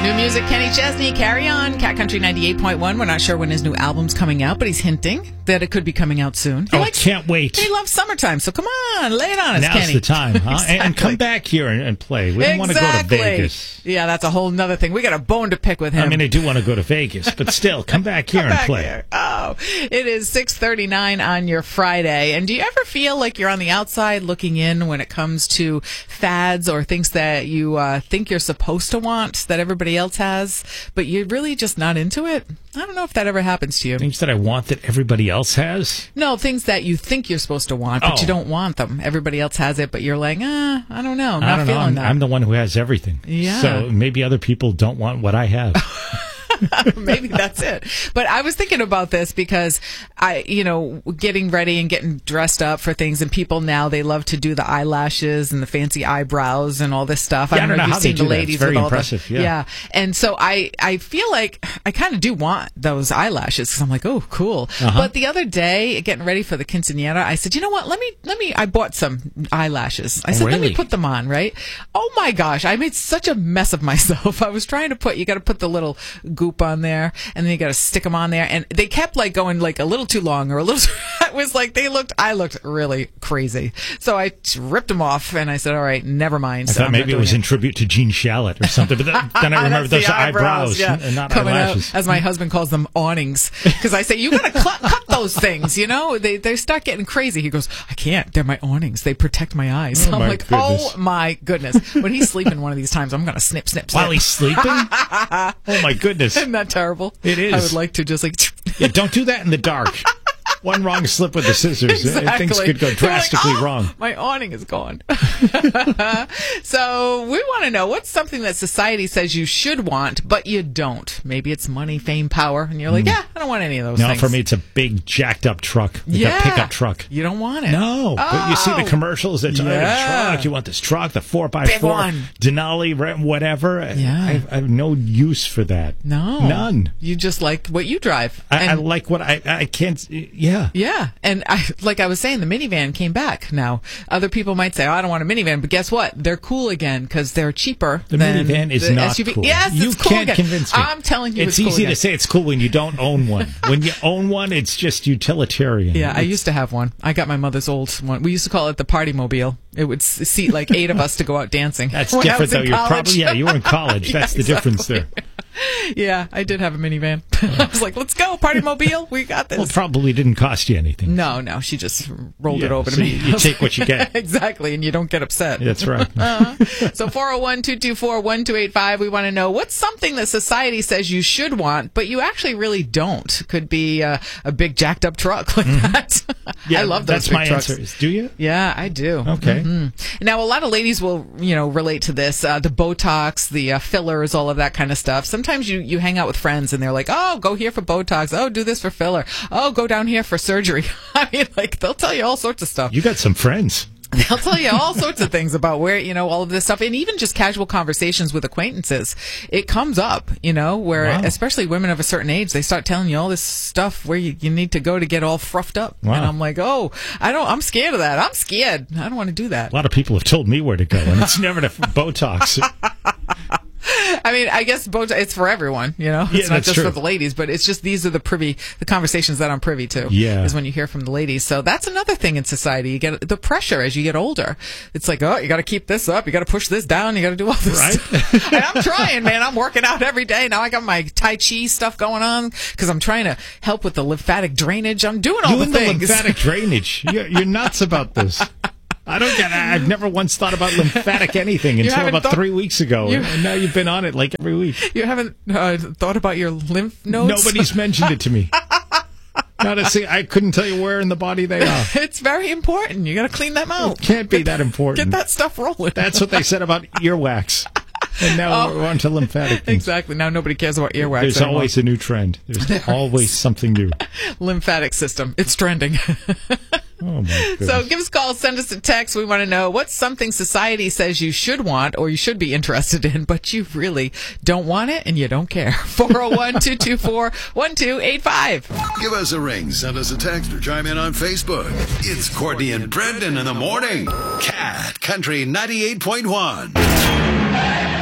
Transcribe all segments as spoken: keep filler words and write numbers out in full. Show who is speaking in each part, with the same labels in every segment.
Speaker 1: New music, Kenny Chesney, Carry On, Cat Country ninety-eight point one. We're not sure when his new album's coming out, but he's hinting that it could be coming out soon. He
Speaker 2: oh,
Speaker 1: likes,
Speaker 2: can't wait.
Speaker 1: He loves summertime, so come on, lay it on us,
Speaker 2: Now's
Speaker 1: Kenny.
Speaker 2: the time, huh?
Speaker 1: Exactly.
Speaker 2: And come back here and, and play. We don't want to go to Vegas.
Speaker 1: Yeah, that's a whole nother thing. We got a bone to pick with him.
Speaker 2: I mean, I do want to go to Vegas, but still, come back here
Speaker 1: come
Speaker 2: and
Speaker 1: back
Speaker 2: play.
Speaker 1: Here. Oh, it is six thirty-nine on your Friday. And do you ever feel like you're on the outside looking in when it comes to fads or things that you uh, think you're supposed to want that everybody else has, but you're really just not into it? I don't know if that ever happens to you.
Speaker 2: Things that I want that everybody else has?
Speaker 1: No, things that you think you're supposed to want, but
Speaker 2: oh.
Speaker 1: you don't want them. Everybody else has it, but you're like, ah, I don't know. I'm not
Speaker 2: I don't know.
Speaker 1: feeling
Speaker 2: I'm,
Speaker 1: that.
Speaker 2: I'm the one who has everything.
Speaker 1: Yeah.
Speaker 2: So maybe other people don't want what I have.
Speaker 1: Maybe that's it. But I was thinking about this because I, you know, getting ready and getting dressed up for things, and people now, they love to do the eyelashes and the fancy eyebrows and all this stuff.
Speaker 2: Yeah,
Speaker 1: I don't know,
Speaker 2: know
Speaker 1: if
Speaker 2: how
Speaker 1: you've
Speaker 2: they
Speaker 1: seen
Speaker 2: do
Speaker 1: the
Speaker 2: that.
Speaker 1: ladies
Speaker 2: It's very
Speaker 1: with all
Speaker 2: impressive.
Speaker 1: the
Speaker 2: yeah.
Speaker 1: yeah. And so I, I feel like I kind of do want those eyelashes because I'm like, oh, cool.
Speaker 2: Uh-huh.
Speaker 1: But the other day, getting ready for the quinceañera, I said, you know what? Let me, let me. I bought some eyelashes. I said,
Speaker 2: really?
Speaker 1: let me put them on. Right? Oh my gosh, I made such a mess of myself. I was trying to put. You got to put the little goop on there, and then you got to stick them on there, and they kept like going like a little too long or a little too, it was like they looked I looked really crazy, so I ripped them off and I said, all right, never mind.
Speaker 2: I
Speaker 1: so
Speaker 2: thought
Speaker 1: I'm
Speaker 2: maybe it was
Speaker 1: it.
Speaker 2: in tribute to Gene Shalit or something, but then, then I remember those eyebrows, eyebrows
Speaker 1: yeah,
Speaker 2: and not
Speaker 1: coming
Speaker 2: eyelashes.
Speaker 1: Out, as my husband calls them, awnings, because I say, you gotta cl- cut those things, you know, they they start getting crazy. He goes, I can't, they're my awnings, they protect my eyes.
Speaker 2: Oh,
Speaker 1: I'm
Speaker 2: my
Speaker 1: like,
Speaker 2: goodness.
Speaker 1: oh my goodness. When he's sleeping one of these times, I'm gonna snip snip snip
Speaker 2: While he's sleeping? Oh my goodness.
Speaker 1: Isn't that terrible?
Speaker 2: It is.
Speaker 1: I would like to just like
Speaker 2: Yeah, don't do that in the dark. One wrong slip with the scissors,
Speaker 1: exactly.
Speaker 2: things could go drastically
Speaker 1: like, oh,
Speaker 2: wrong.
Speaker 1: My awning is gone. So we want to know, what's something that society says you should want, but you don't? Maybe it's money, fame, power, and you're like, yeah, I don't want any of those
Speaker 2: No,
Speaker 1: things.
Speaker 2: for me, it's a big jacked up truck, like
Speaker 1: yeah.
Speaker 2: a pickup truck.
Speaker 1: You don't want it.
Speaker 2: No,
Speaker 1: oh.
Speaker 2: but you see the commercials. It's
Speaker 1: yeah.
Speaker 2: a truck. You want this truck, the four by
Speaker 1: Big
Speaker 2: four
Speaker 1: one.
Speaker 2: Denali, whatever.
Speaker 1: Yeah.
Speaker 2: I, I have no use for that.
Speaker 1: No,
Speaker 2: none.
Speaker 1: You just like what you drive.
Speaker 2: I, I
Speaker 1: And-
Speaker 2: like what I. I can't. Yeah.
Speaker 1: Yeah, and I, like I was saying, the minivan came back now. Other people might say, oh, I don't want a minivan, but guess what? They're cool again because they're cheaper
Speaker 2: The
Speaker 1: than
Speaker 2: minivan is
Speaker 1: the
Speaker 2: not
Speaker 1: S U V.
Speaker 2: cool.
Speaker 1: Yes,
Speaker 2: you
Speaker 1: it's cool
Speaker 2: can't
Speaker 1: again.
Speaker 2: convince me.
Speaker 1: I'm telling you,
Speaker 2: it's,
Speaker 1: it's cool
Speaker 2: easy
Speaker 1: again.
Speaker 2: to say it's cool when you don't own one. When you own one, it's just utilitarian.
Speaker 1: Yeah, I
Speaker 2: It's-
Speaker 1: used to have one. I got my mother's old one. We used to call it the party mobile. It would s- seat like eight of us to go out dancing.
Speaker 2: That's
Speaker 1: when I
Speaker 2: different,
Speaker 1: was in
Speaker 2: though. You're
Speaker 1: college.
Speaker 2: probably yeah. You were in college.
Speaker 1: Yeah,
Speaker 2: That's the difference there.
Speaker 1: Yeah, I did have a minivan. I was like, let's go, party mobile. We got this.
Speaker 2: Well, it probably didn't cost you anything.
Speaker 1: No, no, she just rolled
Speaker 2: Yeah,
Speaker 1: it over to
Speaker 2: so
Speaker 1: me.
Speaker 2: you take what you get.
Speaker 1: Exactly, and you don't get upset.
Speaker 2: That's right.
Speaker 1: uh, so four oh one, two two four, one two eight five, we want to know, what's something that society says you should want, but you actually really don't? Could be uh, a big jacked up truck like
Speaker 2: Mm-hmm.
Speaker 1: that.
Speaker 2: Yeah,
Speaker 1: I love those
Speaker 2: that's
Speaker 1: big
Speaker 2: my
Speaker 1: trucks.
Speaker 2: answer. Is, do you?
Speaker 1: Yeah, I do.
Speaker 2: Okay.
Speaker 1: Mm-hmm. Now, a lot of ladies will, you know, relate to this. Uh, the Botox, the uh, fillers, all of that kind of stuff. Sometimes you, you hang out with friends and they're like, oh, go here for Botox. Oh, do this for filler. Oh, go down here for surgery. I mean, like, they'll tell you all sorts of stuff.
Speaker 2: You got some friends.
Speaker 1: They'll tell you all sorts of things about where, you know, all of this stuff. And even just casual conversations with acquaintances. It comes up, you know, where
Speaker 2: Wow.
Speaker 1: especially women of a certain age, they start telling you all this stuff where you, you need to go to get all fruffed up.
Speaker 2: Wow.
Speaker 1: And I'm like, oh, I don't, I'm scared of that. I'm scared. I don't want to do that.
Speaker 2: A lot of people have told me where to go, and it's never to Botox.
Speaker 1: I mean, I guess Botox, it's for everyone, you know? It's
Speaker 2: Yeah,
Speaker 1: not
Speaker 2: that's
Speaker 1: just
Speaker 2: true.
Speaker 1: for the ladies, but it's just these are the privy, the conversations that I'm privy to.
Speaker 2: Yeah.
Speaker 1: Is when you hear from the ladies. So that's another thing in society. You get the pressure as you get older. It's like, oh, you got to keep this up. You got to push this down. You got to do all this
Speaker 2: Right.
Speaker 1: stuff. And I'm trying, man. I'm working out every day. Now I got my Tai Chi stuff going on because I'm trying to help with the lymphatic drainage. I'm doing all
Speaker 2: Doing
Speaker 1: the
Speaker 2: the
Speaker 1: things.
Speaker 2: lymphatic drainage. You're, you're nuts about this. I don't get it. I've never once thought about lymphatic anything until
Speaker 1: haven't
Speaker 2: about
Speaker 1: thought-
Speaker 2: three weeks ago.
Speaker 1: you-
Speaker 2: And now you've been on it like every week.
Speaker 1: You haven't uh, thought about your lymph nodes?
Speaker 2: Nobody's mentioned it to me. Not a sing- I couldn't tell you where in the body they are.
Speaker 1: It's very important. You got to clean them out.
Speaker 2: It can't be that important.
Speaker 1: Get that stuff rolling.
Speaker 2: That's what they said about earwax. And now
Speaker 1: Oh.
Speaker 2: we're on to lymphatic things.
Speaker 1: Exactly. Now nobody cares about earwax
Speaker 2: There's
Speaker 1: anymore.
Speaker 2: always a new trend. There's
Speaker 1: There
Speaker 2: always something new.
Speaker 1: Lymphatic system. It's trending.
Speaker 2: Oh, my goodness.
Speaker 1: So give us a call, send us a text. We want to know what's something society says you should want or you should be interested in, but you really don't want it and you don't care. four oh one, two two four, one two eight five.
Speaker 3: Give us a ring, send us a text, or chime in on Facebook. It's Courtney and Brendan in the morning. Cat Country ninety-eight point one.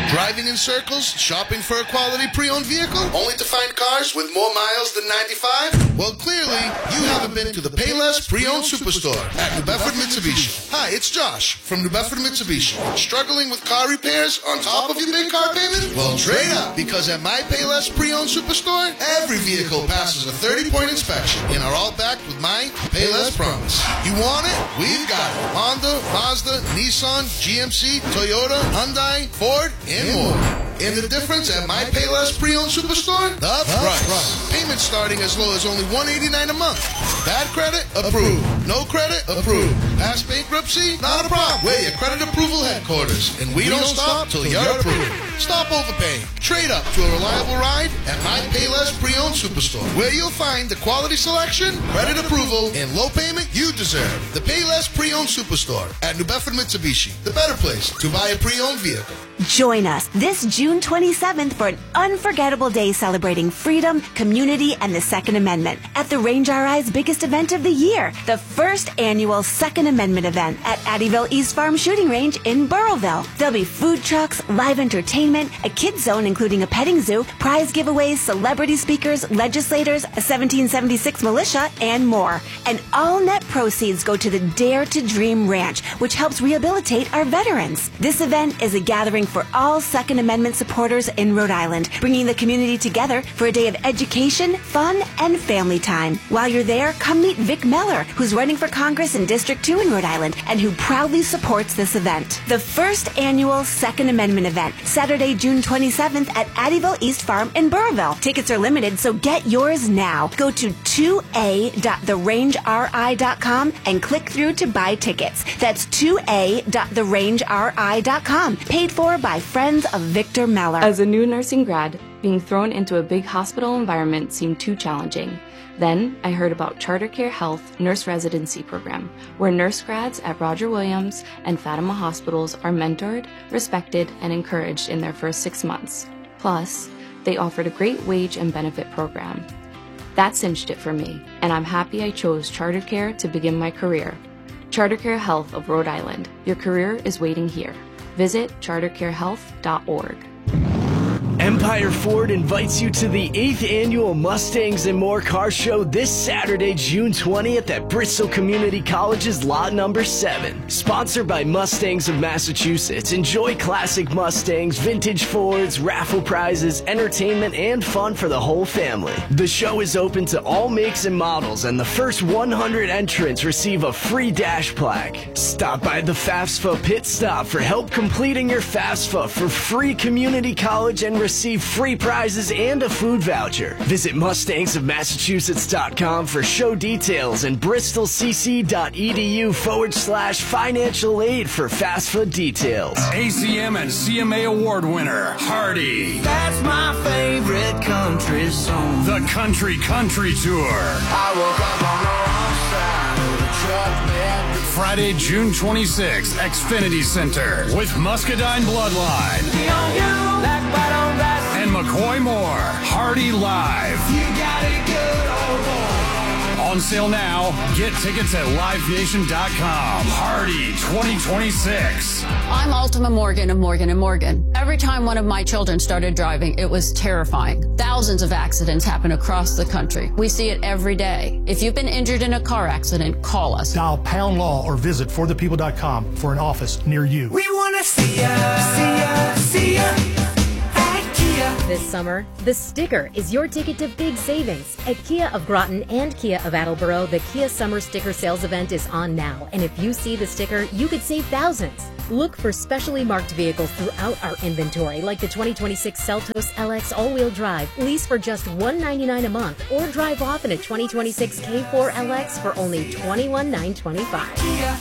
Speaker 4: Driving in circles, shopping for a quality pre-owned vehicle, only to find cars with more miles than ninety-five? Well, clearly, you haven't been to the Payless Pre-Owned Superstore at New Bedford Mitsubishi. Hi, it's Josh from New Bedford Mitsubishi. Struggling with car repairs on top of your big car payment? Well, trade up, because at my Payless Pre-Owned Superstore, every vehicle passes a thirty-point inspection and are all backed with my Payless Promise. You want it? We've got it. Honda, Mazda, Nissan, G M C, Toyota, Hyundai, Ford, and more. And the difference at my Payless Pre-Owned Superstore? The price. Payments starting as low as only one hundred eighty-nine dollars a month. Bad credit? Approved. No credit? Approved. Past bankruptcy? Not a problem. We're your credit approval headquarters, and we, we don't, don't stop till you're approved. Stop overpaying. Trade up to a reliable ride at my Payless Pre-Owned Superstore, where you'll find the quality selection, credit approval, and low payment you deserve. The Payless Pre-Owned Superstore at New Bedford Mitsubishi, the better place to buy a pre-owned vehicle.
Speaker 5: Join us this June twenty-seventh for an unforgettable day celebrating freedom, community, and the Second Amendment at the Range R I's biggest event of the year, the first annual Second Amendment event at Addyville East Farm Shooting Range in Burrillville. There'll be food trucks, live entertainment, a kids zone including a petting zoo, prize giveaways, celebrity speakers, legislators, a seventeen seventy-six militia, and more. And all net proceeds go to the Dare to Dream Ranch, which helps rehabilitate our veterans. This event is a gathering for all Second Amendment supporters in Rhode Island, bringing the community together for a day of education, fun, and family time. While you're there, come meet Vic Meller, who's running for Congress in District two in Rhode Island and who proudly supports this event. The first annual Second Amendment event, Saturday, June twenty-seventh at Addyville East Farm in Burrillville. Tickets are limited, so get yours now. Go to two a dot the range r i dot com and click through to buy tickets. That's two a dot the range r i dot com. Paid for by friends of Victor Meller.
Speaker 6: As a new nursing grad, being thrown into a big hospital environment seemed too challenging. Then I heard about Charter Care Health Nurse Residency Program, where nurse grads at Roger Williams and Fatima hospitals are mentored, respected, and encouraged in their first six months. Plus, they offered a great wage and benefit program. That cinched it for me, and I'm happy I chose Charter Care to begin my career. Charter Care Health of Rhode Island. Your career is waiting here. Visit charter care health dot org.
Speaker 7: Empire Ford invites you to the eighth Annual Mustangs and More Car Show this Saturday, June twentieth at Bristol Community College's Lot Number seven. Sponsored by Mustangs of Massachusetts. Enjoy classic Mustangs, vintage Fords, raffle prizes, entertainment, and fun for the whole family. The show is open to all makes and models, and the first one hundred entrants receive a free dash plaque. Stop by the FAFSA Pit Stop for help completing your FAFSA for free community college and receive free prizes and a food voucher. Visit mustangs of massachusetts dot com for show details and bristolcc.edu forward slash financial aid for FAFSA details.
Speaker 8: A C M and C M A award winner, Hardy.
Speaker 9: That's my favorite country song.
Speaker 8: The Country Country Tour.
Speaker 9: I woke up on the wrong side of the truck bed.
Speaker 8: Friday, June twenty-sixth, Xfinity Center with Muscadine Bloodline. And McCoy Moore, Hardy Live.
Speaker 9: You got it good, old boy.
Speaker 8: On sale now. Get tickets at live nation dot com. Hardy twenty twenty-six.
Speaker 10: I'm Ultima Morgan of Morgan and Morgan. Every time one of my children started driving, it was terrifying. Thousands of accidents happen across the country. We see it every day. If you've been injured in a car accident, call us.
Speaker 11: Dial pound law or visit for the people dot com for an office near you.
Speaker 9: We want to see ya, see ya, see ya.
Speaker 12: This summer, the sticker is your ticket to big savings. At Kia of Groton and Kia of Attleboro, the Kia Summer Sticker Sales event is on now. And if you see the sticker, you could save thousands. Look for specially marked vehicles throughout our inventory, like the twenty twenty-six Seltos L X all-wheel drive, lease for just one hundred ninety-nine dollars a month, or drive off in a twenty twenty-six K four L X for only twenty-one thousand nine hundred twenty-five dollars.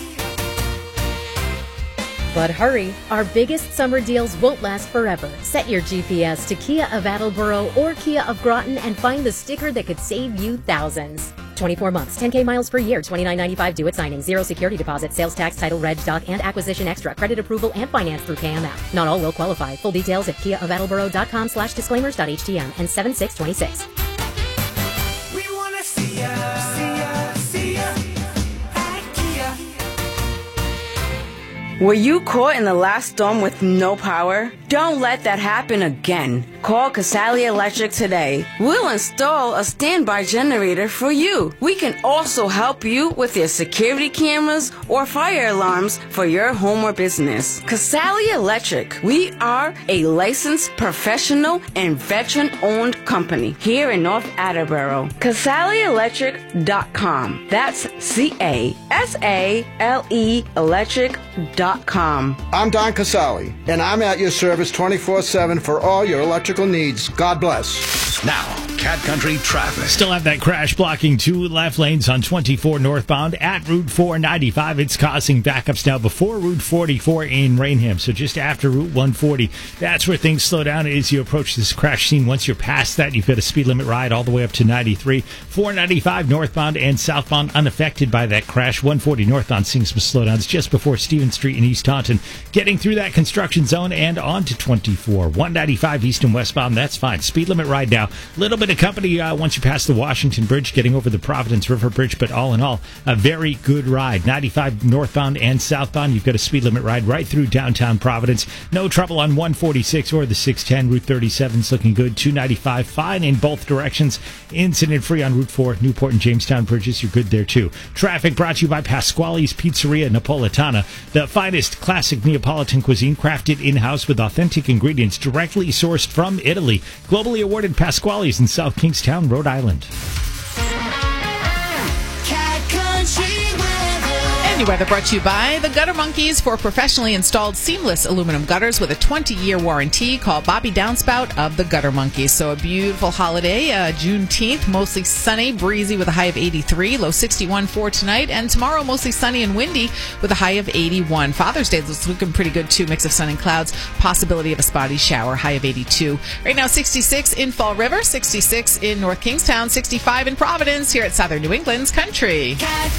Speaker 12: But hurry, our biggest summer deals won't last forever. Set your G P S to Kia of Attleboro or Kia of Groton and find the sticker that could save you thousands. twenty-four months, ten K miles per year, twenty-nine ninety-five due at signing, zero security deposit, sales tax, title, reg, doc, and acquisition extra, credit approval, and finance through K M F. Not all will qualify. Full details at kia of attleboro dot com slash disclaimers dot h t m and seven six two six.
Speaker 9: We want to see ya, see ya, see ya at Kia.
Speaker 13: Were you caught in the last storm with no power? Don't let that happen again. Call Casali Electric today. We'll install a standby generator for you. We can also help you with your security cameras or fire alarms for your home or business. Casali Electric. We are a licensed professional and veteran-owned company here in North Attleboro. Casali Electric dot com. That's C A S A L E electric dot com.
Speaker 14: I'm Don Casali, and I'm at your service twenty-four seven for all your electrical needs. God bless.
Speaker 3: Now, Cat Country traffic.
Speaker 2: Still have that crash blocking two left lanes on twenty-four northbound at Route four ninety-five. It's causing backups now before Route forty-four in Rainham, so just after Route one forty. That's where things slow down as you approach this crash scene. Once you're past that, you've got a speed limit ride all the way up to ninety-three. four ninety-five northbound and southbound unaffected by that crash. one forty northbound seeing some slowdowns just before Stevens Street in East Taunton. Getting through that construction zone and on to twenty-four. one ninety-five east and westbound, that's fine. Speed limit ride now. Little bit of company uh, once you pass the Washington Bridge, getting over the Providence River Bridge, but all in all, a very good ride. ninety-five northbound and southbound, you've got a speed limit ride right through downtown Providence. No trouble on one forty-six or the six ten. Route thirty-seven's looking good. two ninety-five, fine in both directions. Incident free on Route four, Newport and Jamestown bridges, you're good there too. Traffic brought to you by Pasquale's Pizzeria Napolitana, the finest classic Neapolitan cuisine crafted in-house with authentic ingredients directly sourced from Italy. Globally awarded Pasquale's in South Kingstown, Rhode Island.
Speaker 1: Any weather brought to you by the Gutter Monkeys for professionally installed seamless aluminum gutters with a twenty-year warranty. Call Bobby Downspout of the Gutter Monkeys. So a beautiful holiday, uh, Juneteenth, mostly sunny, breezy with a high of eighty-three, low sixty-one for tonight, and tomorrow mostly sunny and windy with a high of eighty-one. Father's Day is looking pretty good too, mix of sun and clouds, possibility of a spotty shower, high of eighty-two. Right now sixty-six in Fall River, sixty-six in North Kingstown, sixty-five in Providence here at Southern New England's Country.